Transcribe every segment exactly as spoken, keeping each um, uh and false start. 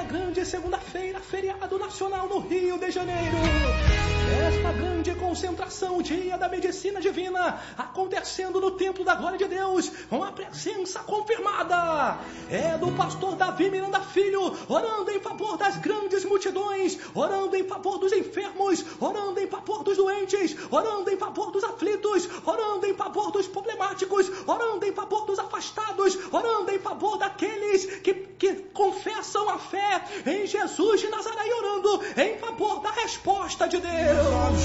grande segunda-feira, feriado nacional no Rio de Janeiro. Esta grande concentração, dia da medicina divina, acontecendo no Templo da Glória de Deus, com a presença confirmada. É do pastor Davi Miranda Filho, orando em favor das grandes multidões, orando em favor dos enfermos, orando em favor dos doentes, orando em favor dos aflitos, orando em favor dos problemáticos, orando em favor dos afastados, orando em favor daqueles que, que confessam a fé em Jesus de Nazaré e orando em favor da resposta de Deus.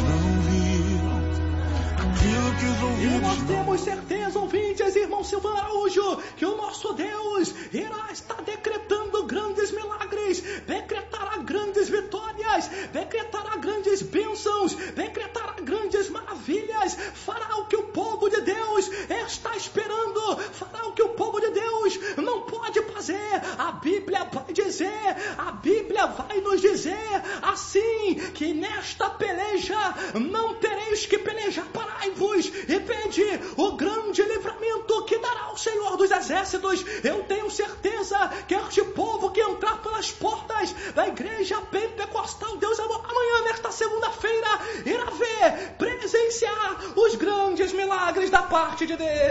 E nós temos certeza, ouvintes, irmão Silvano Araújo, que o nosso Deus irá estar decretando grandes milagres, decretará grandes vitórias, decretará grandes bênçãos, decretará grandes maravilhas, fará o que o povo de Deus está esperando, fará o que o povo de Deus não pode fazer. A Bíblia vai dizer, a Bíblia vai nos dizer assim, que nesta peleja não tereis que pelejar, parai-vos e pede o grande livramento que dará o Senhor dos Exércitos. Eu tenho certeza que este povo que entrar pelas portas da igreja pentecostal, Deus amanhã, nesta segunda-feira, irá ver, presenciar os grandes milagres da parte de Deus.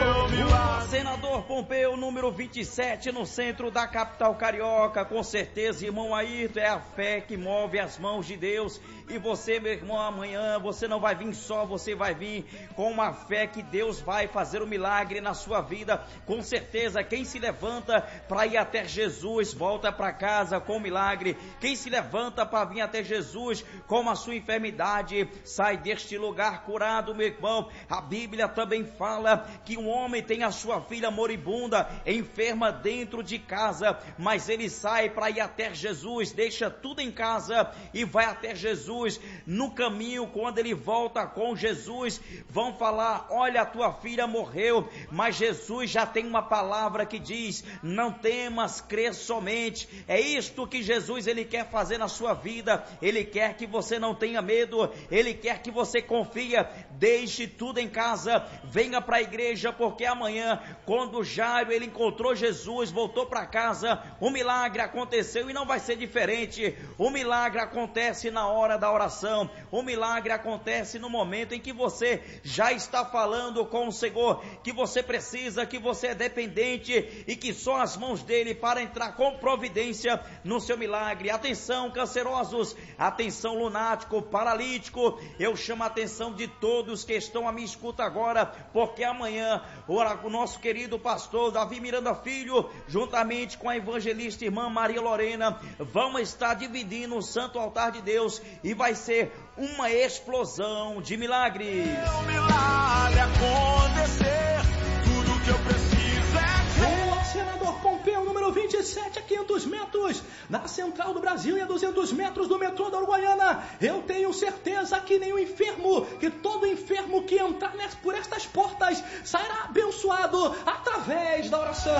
Senador Pompeu, número vinte e sete, no centro da capital carioca. Com certeza, irmão Ayrton, é a fé que move as mãos de Deus. E você, meu irmão, amanhã você não vai vir só, você vai vir com uma fé que Deus vai fazer um milagre na sua vida. Com certeza, quem se levanta para ir até Jesus, volta para casa com milagre. Quem se levanta para vir até Jesus com a sua enfermidade, sai deste lugar curado, meu irmão. A Bíblia também fala que um homem tem a sua filha moribunda, enferma dentro de casa, mas ele sai para ir até Jesus, deixa tudo em casa e vai até Jesus. No caminho, quando ele volta com Jesus, vão falar: olha, a tua filha morreu, mas Jesus já tem uma palavra que diz: não temas, crê somente. É isto que Jesus ele quer fazer na sua vida. Ele quer que você não tenha medo, ele quer que você confie, deixe tudo em casa, venha para a igreja, porque amanhã, quando Jairo ele encontrou Jesus, voltou para casa, o milagre aconteceu e não vai ser diferente. O milagre acontece na hora da oração, o milagre acontece no momento em que você já está falando com o Senhor, que você precisa, que você é dependente e que só as mãos dele para entrar com providência no seu milagre. Atenção, cancerosos, atenção, lunático, paralítico, eu chamo a atenção de todos que estão a me escuta agora, porque amanhã o nosso querido pastor Davi Miranda Filho, juntamente com a evangelista irmã Maria Lorena, vão estar dividindo o santo altar de Deus e vai ser uma explosão de milagres. Um milagre acontecer, tudo que eu preciso é... O senador Pompeu, número vinte e sete, a quinhentos metros, na Central do Brasil e a duzentos metros do metrô da Uruguaiana. Eu tenho certeza que nenhum enfermo, que todo enfermo que entrar por estas portas sairá abençoado através da oração.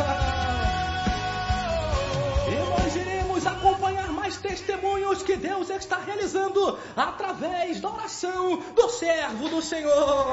E nós iremos acompanhar mais testemunhos que Deus está realizando através da oração do servo do Senhor.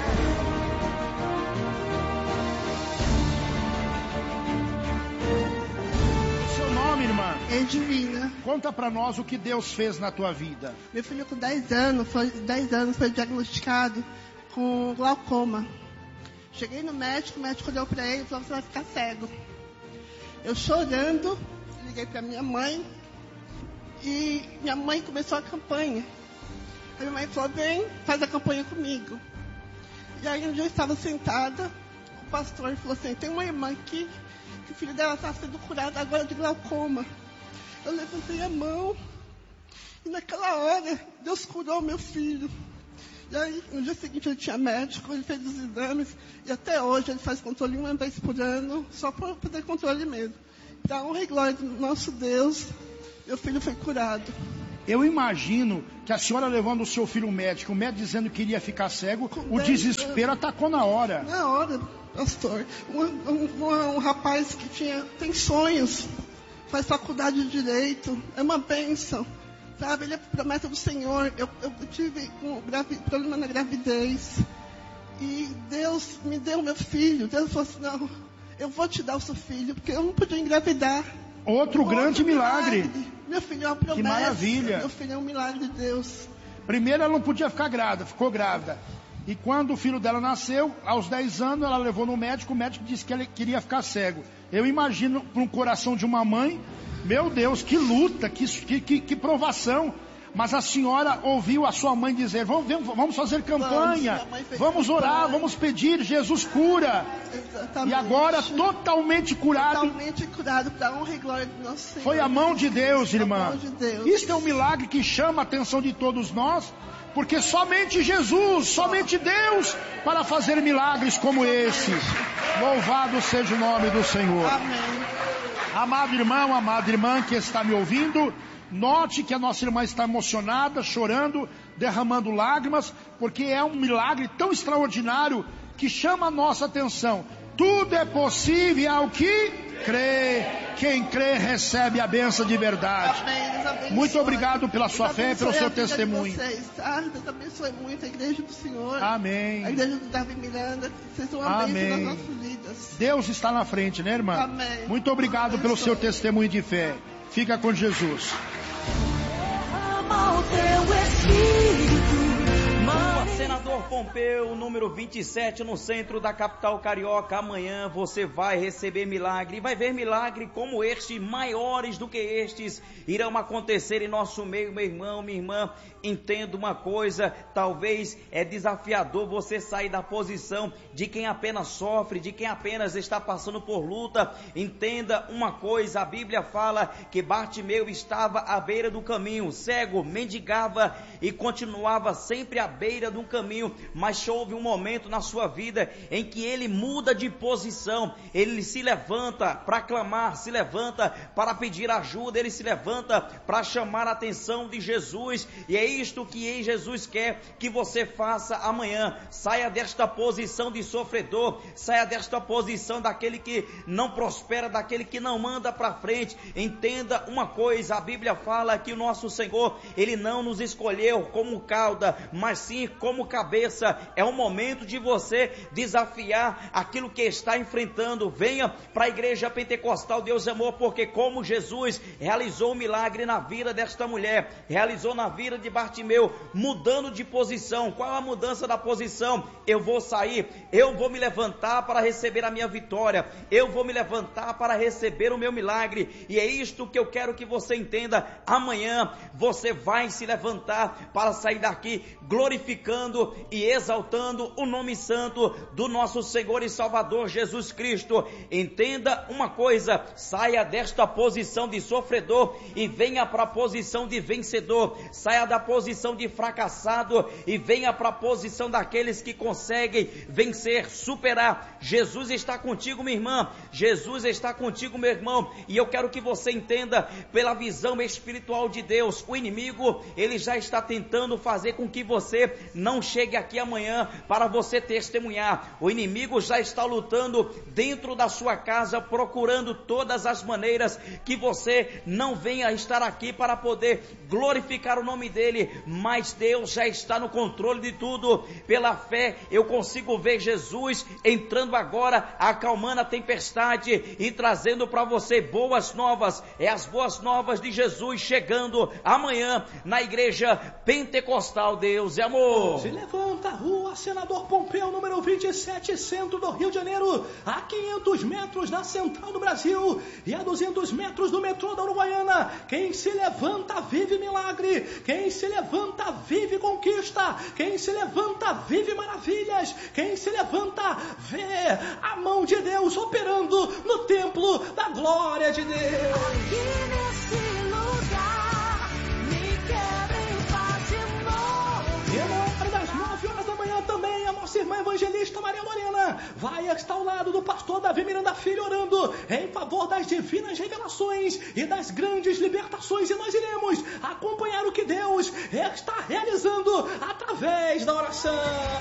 Seu nome, irmã? Edilina. Conta pra nós o que Deus fez na tua vida. Meu filho com dez anos, foi, dez anos foi diagnosticado com glaucoma. Cheguei no médico, o médico olhou pra ele e falou: você vai ficar cego. Eu chorando, liguei pra minha mãe e minha mãe começou a campanha. A minha mãe falou: vem, faz a campanha comigo. E aí um dia eu estava sentada, o pastor falou assim: tem uma irmã aqui, que o filho dela está sendo curado agora de glaucoma. Eu levantei a mão e naquela hora Deus curou meu filho. E aí, no dia seguinte ele tinha médico, ele fez os exames e até hoje ele faz controle uma vez por ano, só para fazer controle mesmo. Para honra e glória do nosso Deus, meu filho foi curado. Eu imagino que a senhora levando o seu filho ao médico, o médico dizendo que iria ficar cego, com o desespero anos. Atacou na hora. Na hora, pastor. Um, um, um, um rapaz que tinha, tem sonhos, faz faculdade de Direito, é uma bênção. Sabe, ele é promessa do Senhor. Eu, eu tive um gravi, problema na gravidez. E Deus me deu meu filho. Deus falou assim: não, eu vou te dar o seu filho, porque eu não podia engravidar. Outro, Outro grande milagre. milagre. Meu filho é uma promessa. Que maravilha. Meu filho é um milagre de Deus. Primeiro ela não podia ficar grávida, ficou grávida. E quando o filho dela nasceu, aos dez anos, ela levou no médico, o médico disse que ele queria ficar cego. Eu imagino para um coração de uma mãe, meu Deus, que luta, que, que, que provação. Mas a senhora ouviu a sua mãe dizer, vamos, vamos fazer campanha, vamos, vamos orar, vamos pedir, Jesus cura. Exatamente. E agora totalmente curado. Totalmente curado para a honra e glória do nosso Senhor. Foi a mão de Deus, irmã. A mão de Deus. Isto é um milagre que chama a atenção de todos nós, porque somente Jesus, somente Deus, para fazer milagres como esse. Louvado seja o nome do Senhor. Amém. Amado irmão, amada irmã que está me ouvindo, note que a nossa irmã está emocionada, chorando, derramando lágrimas, porque é um milagre tão extraordinário que chama a nossa atenção. Tudo é possível ao que crê. Quem crê recebe a bênção de verdade. Amém. Muito obrigado pela sua fé e pelo seu testemunho. Vocês, tá? Deus abençoe muito a igreja do Senhor. Amém. A igreja do Davi Miranda. Vocês são uma bênção nas nossas vidas. Deus está na frente, né, irmã? Amém. Muito obrigado pelo seu testemunho de fé. Fica com Jesus. Senador Pompeu, número vinte e sete, no centro da capital carioca. Amanhã você vai receber milagre, vai ver milagre como este, maiores do que estes, irão acontecer em nosso meio, meu irmão, minha irmã. Entenda uma coisa, talvez é desafiador você sair da posição de quem apenas sofre, de quem apenas está passando por luta. Entenda uma coisa, a Bíblia fala que Bartimeu estava à beira do caminho, cego, mendigava e continuava sempre à beira do caminho, mas houve um momento na sua vida em que ele muda de posição, ele se levanta para clamar, se levanta para pedir ajuda, ele se levanta para chamar a atenção de Jesus, e é isto que Jesus quer que você faça amanhã. Saia desta posição de sofredor, saia desta posição daquele que não prospera, daquele que não manda para frente. Entenda uma coisa, a Bíblia fala que o nosso Senhor, ele não nos escolheu como cauda, mas sim como cabeça. É o momento de você desafiar aquilo que está enfrentando. Venha para a igreja pentecostal Deus é Amor, porque como Jesus realizou um milagre na vida desta mulher, realizou na vida de Bartimeu, mudando de posição. Qual a mudança da posição? Eu vou sair, eu vou me levantar para receber a minha vitória, eu vou me levantar para receber o meu milagre, e é isto que eu quero que você entenda. Amanhã você vai se levantar para sair daqui glorificando e exaltando o nome santo do nosso Senhor e Salvador Jesus Cristo. Entenda uma coisa, saia desta posição de sofredor e venha para a posição de vencedor, saia da posição de fracassado e venha para a posição daqueles que conseguem vencer, superar. Jesus está contigo, minha irmã, Jesus está contigo, meu irmão, e eu quero que você entenda, pela visão espiritual de Deus, o inimigo, ele já está tentando fazer com que você não chegue aqui amanhã para você testemunhar. O inimigo já está lutando dentro da sua casa, procurando todas as maneiras que você não venha estar aqui para poder glorificar o nome dele, mas Deus já está no controle de tudo. Pela fé eu consigo ver Jesus entrando agora, acalmando a tempestade e trazendo para você boas novas. É as boas novas de Jesus chegando amanhã na igreja pentecostal Deus é Amor. Se levanta, Rua Senador Pompeu, número vinte e sete, centro do Rio de Janeiro, a quinhentos metros da Central do Brasil e a duzentos metros do metrô da Uruguaiana. Quem se levanta vive milagre, quem se levanta vive conquista, quem se levanta vive maravilhas, quem se levanta vê a mão de Deus operando no templo da glória de Deus. Aqui nesse lugar, me quebra em paz e morro. E na hora das nove horas da manhã também, a nossa irmã evangelista Maria Lorena vai estar ao lado do pastor Davi Miranda Filho, orando em favor das divinas revelações e das grandes libertações, e nós iremos acompanhar o que Deus está realizando através da oração.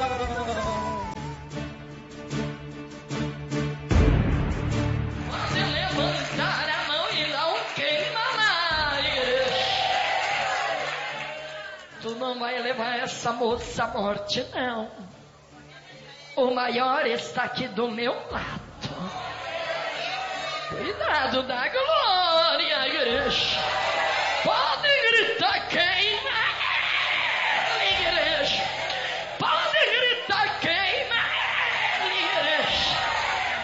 Você levantar a mão e não queima mais. Tu não vai levar essa moça à morte, não. O maior está aqui do meu lado. Cuidado da glória. igreja.